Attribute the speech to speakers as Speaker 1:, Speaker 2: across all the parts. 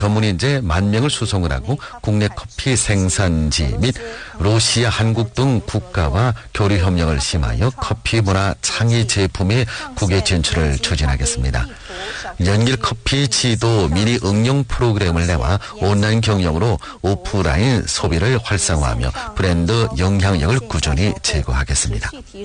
Speaker 1: 전문인재 10,000명을 수송을 하고 국내 커피 생산지 및 러시아, 한국 등 국가와 교류 협력을 심하여 커피 문화 창의 제품의 국외 진출을 추진하겠습니다. 연길 커피 지도 미니 응용 프로그램을 내와 온라인 경영으로 오프라인 소비를 활성화하며 브랜드 영향력을 꾸준히 제고하겠습니다.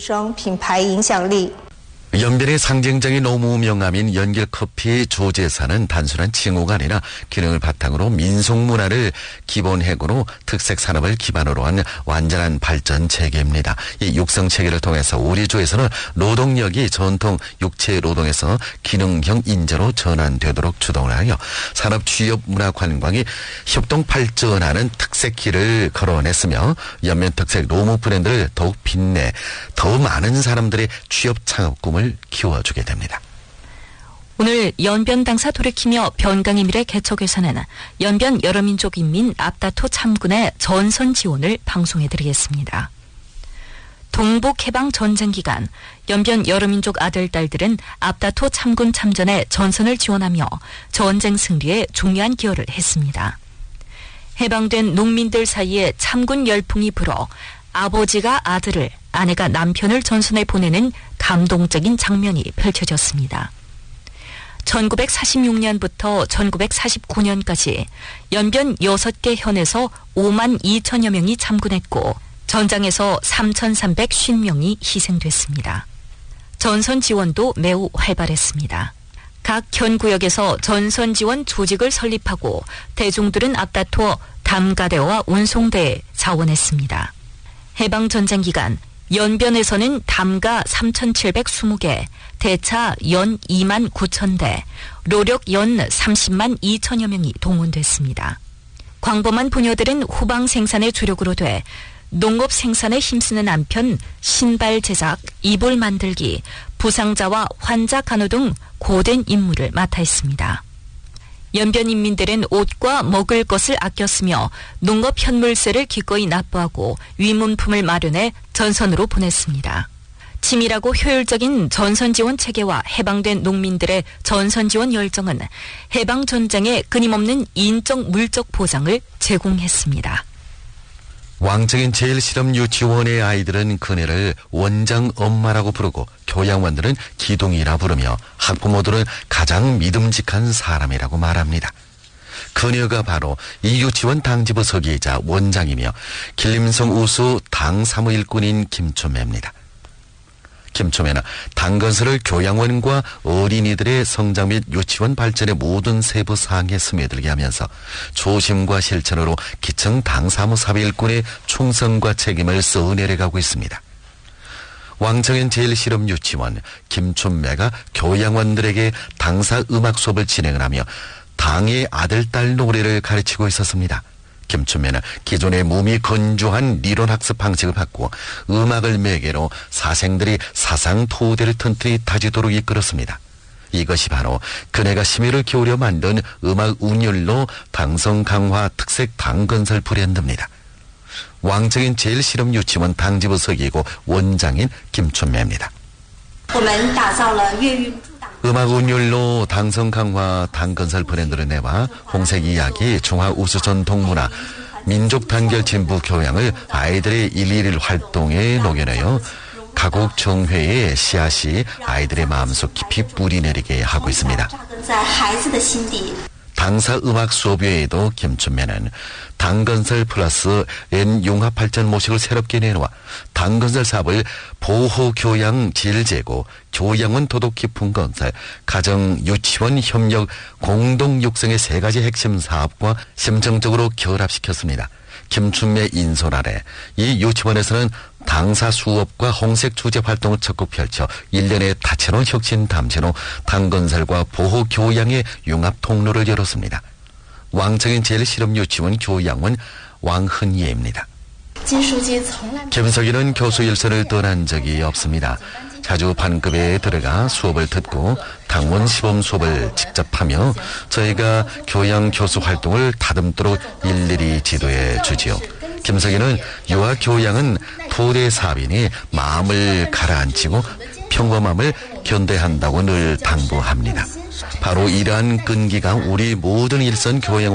Speaker 1: 연변의 상징적인 노무 명함인 연길커피 조제사는 단순한 칭호가 아니라 기능을 바탕으로 민속문화를 기본 핵으로 특색 산업을 기반으로 한 완전한 발전 체계입니다. 이 육성 체계를 통해서 우리 주에서는 노동력이 전통 육체 노동에서 기능형 인재로 전환되도록 주동을 하여 산업 취업 문화 관광이 협동 발전하는 특색길을 걸어냈으며 연변 특색 노무 브랜드를 더욱 빛내 더 많은 사람들의 취업 창업 꿈을 키워주게 됩니다.
Speaker 2: 오늘 연변 당사 돌이키며 변강의 미래 개척에서는 연변 여러민족 인민 앞다토 참군의 전선 지원을 방송해드리겠습니다. 동북해방 전쟁 기간 연변 여러민족 아들, 딸들은 앞다토 참군 참전에 전선을 지원하며 전쟁 승리에 중요한 기여를 했습니다. 해방된 농민들 사이에 참군 열풍이 불어 아버지가 아들을, 아내가 남편을 전선에 보내는 감동적인 장면이 펼쳐졌습니다. 1946년부터 1949년까지 연변 6개 현에서 52,000여 명이 참군했고 전장에서 3,350명이 희생됐습니다. 전선 지원도 매우 활발했습니다. 각 현구역에서 전선 지원 조직을 설립하고 대중들은 앞다투어 담가대와 운송대에 자원했습니다. 해방전쟁 기간 연변에서는 담가 3,720개, 대차 연 2만 9,000대, 로력 연 30만 2천여 명이 동원됐습니다. 광범한 부녀들은 후방 생산의 주력으로 돼 농업 생산에 힘쓰는 한편 신발 제작, 이불 만들기, 부상자와 환자 간호 등 고된 임무를 맡아 있습니다. 연변 인민들은 옷과 먹을 것을 아꼈으며 농업 현물세를 기꺼이 납부하고 위문품을 마련해 전선으로 보냈습니다. 치밀하고 효율적인 전선 지원 체계와 해방된 농민들의 전선 지원 열정은 해방 전쟁에 끊임없는 인적 물적 보장을 제공했습니다.
Speaker 1: 왕적인 제일실험유치원의 아이들은 그네를 원장 엄마라고 부르고 교양원들은 기둥이라 부르며 학부모들은 가장 믿음직한 사람이라고 말합니다. 그녀가 바로 이 유치원 당지부 서기이자 원장이며 길림성 우수 당 사무일꾼인 김초매입니다. 김초매는 당건설을 교양원과 어린이들의 성장 및 유치원 발전의 모든 세부 사항에 스며들게 하면서 조심과 실천으로 기청 당사무사비 일꾼의 충성과 책임을 써내려가고 있습니다. 왕정현 제일실험유치원 김초매가 교양원들에게 당사 음악 수업을 진행을 하며 당의 아들, 딸 노래를 가르치고 있었습니다. 김초매는 기존의 몸이 건조한理論학습 방식을 바꾸어 음악을 매개로 사생들이 사상 토대를 튼튼히 다지도록 이끌었습니다. 이것이 바로 그네가 심혈을 기울여 만든 음악 운율로 당성 강화 특색 당건설 브랜드입니다. 왕정인 제일실험유치원 당지부 서기이고 원장인 김초매입니다. 음악 운율로 당성 강화 당건설 브랜드를 내와 홍색 이야기, 중화 우수 전통 문화, 민족 단결 진부 교양을 아이들의 111 활동에 녹여내어 가곡 정회의 씨앗이 아이들의 마음속 깊이 뿌리내리게 하고 있습니다. 당사 음악 수업 외에도 김춘매는 당건설 플러스 N융합 발전 모식을 새롭게 내놓아 당건설 사업을 보호교양 질제고 교양원 도덕 깊은 건설, 가정 유치원 협력 공동 육성의 세 가지 핵심 사업과 심정적으로 결합시켰습니다. 김춘매 인솔 아래 이 유치원에서는 당사 수업과 홍색 주제 활동을 적극 펼쳐 1년의 다채로운 혁신 담진호 당건설과 보호 교양의 융합 통로를 열었습니다. 왕정인 제일실험유치원 교양원 왕흔예입니다. 김석희는 교수 일선을 떠난 적이 없습니다. 자주 반급에 들어가 수업을 듣고 당원 시범 수업을 직접 하며 저희가 교양 교수 활동을 다듬도록 일일이 지도해 주지요. 김석희는 유아 교양은 토대 사업이니 마음을 가라앉히고 평범함을 견뎌한다고 늘 당부합니다. 바로 이러한 끈기가 우리 모든 일선 교양